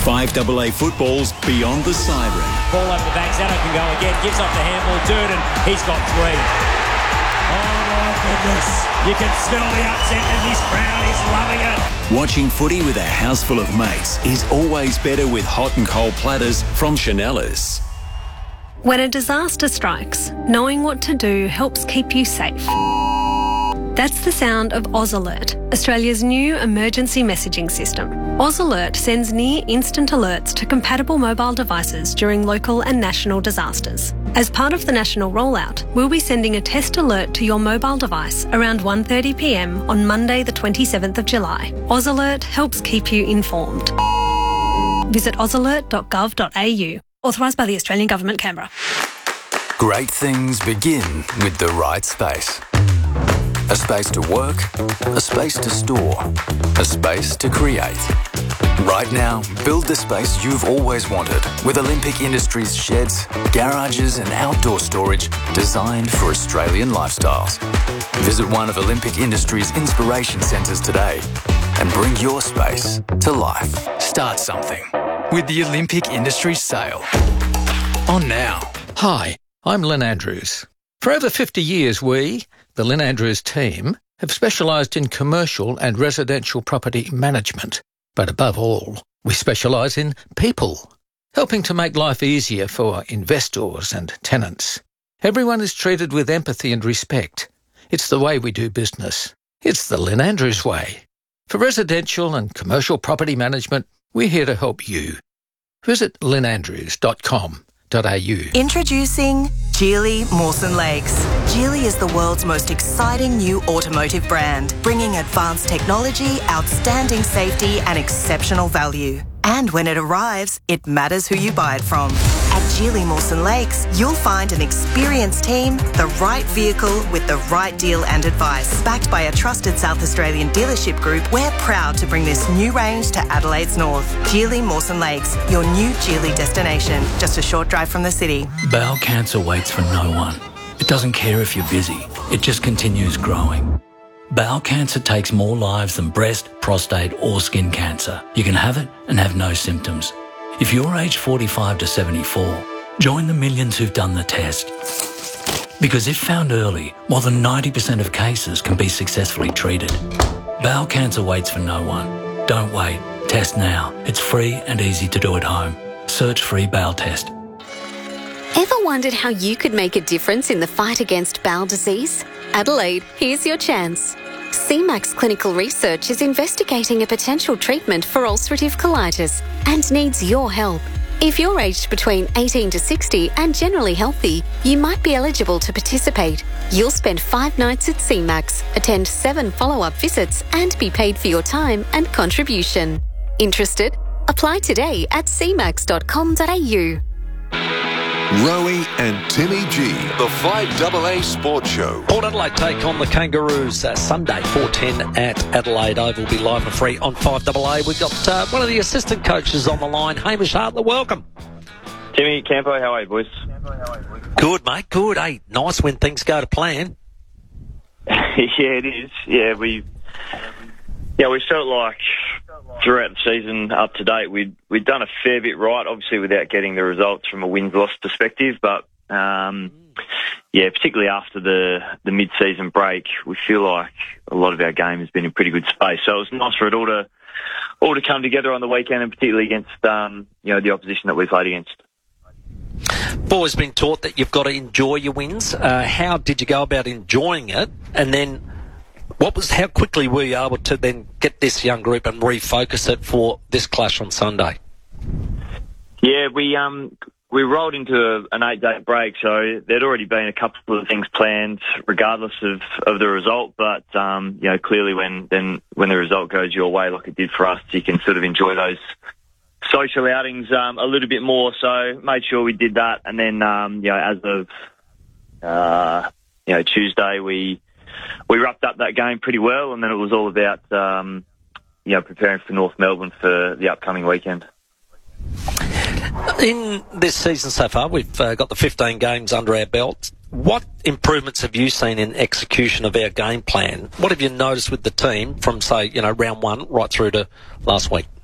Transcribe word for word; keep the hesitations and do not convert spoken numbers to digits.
five A A football's Beyond the Siren. Ball over the back, Zano can go again, gives up the handball, Durden, he's got three. Oh my goodness, you can smell the upset and this crowd is loving it. Watching footy with a house full of mates is always better with hot and cold platters from Chanellas. When a disaster strikes, knowing what to do helps keep you safe. That's the sound of Oz Alert, Australia's new emergency messaging system. Oz Alert sends near-instant alerts to compatible mobile devices during local and national disasters. As part of the national rollout, we'll be sending a test alert to your mobile device around one thirty p m on Monday the twenty-seventh of July. Oz Alert helps keep you informed. Visit oz alert dot gov dot a u. Authorised by the Australian Government, Canberra. Great things begin with the right space. A space to work, a space to store, a space to create. Right now, build the space you've always wanted with Olympic Industries sheds, garages and outdoor storage designed for Australian lifestyles. Visit one of Olympic Industries' inspiration centres today and bring your space to life. Start something with the Olympic Industries sale. On now. Hi, I'm Lynn Andrews. For over fifty years, we, the Lynn Andrews team, have specialised in commercial and residential property management. But above all, we specialise in people, helping to make life easier for investors and tenants. Everyone is treated with empathy and respect. It's the way we do business. It's the Lynn Andrews way. For residential and commercial property management, we're here to help you. Visit lynn andrews dot com dot a u. Introducing Geely Mawson Lakes. Geely is the world's most exciting new automotive brand, bringing advanced technology, outstanding safety and exceptional value. And when it arrives, it matters who you buy it from. At Geely Mawson Lakes, you'll find an experienced team, the right vehicle with the right deal and advice. Backed by a trusted South Australian dealership group, we're proud to bring this new range to Adelaide's north. Geely Mawson Lakes, your new Geely destination, just a short drive from the city. Bowel cancer waits for no one. It doesn't care if you're busy. It just continues growing. Bowel cancer takes more lives than breast, prostate or skin cancer. You can have it and have no symptoms. If you're aged forty-five to seventy-four, join the millions who've done the test. Because if found early, more than ninety percent of cases can be successfully treated. Bowel cancer waits for no one. Don't wait. Test now. It's free and easy to do at home. Search free bowel test. Ever wondered how you could make a difference in the fight against bowel disease? Adelaide, here's your chance. C MAX Clinical Research is investigating a potential treatment for ulcerative colitis and needs your help. If you're aged between eighteen to sixty and generally healthy, you might be eligible to participate. You'll spend five nights at C MAX, attend seven follow-up visits and be paid for your time and contribution. Interested? Apply today at c max dot com dot a u. Rowie and Timmy G, the five A A Sports Show. Port Adelaide take on the Kangaroos uh, Sunday, four ten at Adelaide Oval. Will be live and free on five A A. We've got uh, one of the assistant coaches on the line, Hamish Hartley. Welcome. Timmy, Campo, how are you, boys? Good, mate, good. Hey, nice when things go to plan. Yeah, it is. Yeah, we yeah, we felt like throughout the season up to date, we'd, we'd done a fair bit right, obviously without getting the results from a wins-loss perspective. But, um, yeah, particularly after the, the mid-season break, we feel like a lot of our game has been in pretty good space. So it was nice for it all to all to come together on the weekend, and particularly against, um, you know, the opposition that we played against. I've always been taught that you've got to enjoy your wins. Uh, how did you go about enjoying it? And then what was, how quickly were you able to then get this young group and refocus it for this clash on Sunday? Yeah, we um we rolled into a, an eight-day break, so there'd already been a couple of things planned, regardless of, of the result. But um, you know, clearly when then when the result goes your way, like it did for us, you can sort of enjoy those social outings um, a little bit more. So made sure we did that, and then um, you know, as of uh, you know Tuesday, we. We wrapped up that game pretty well, and then it was all about, um, you know, preparing for North Melbourne for the upcoming weekend. In this season so far, we've uh, got the fifteen games under our belt. What improvements have you seen in execution of our game plan? What have you noticed with the team from, say, you know, round one right through to last week?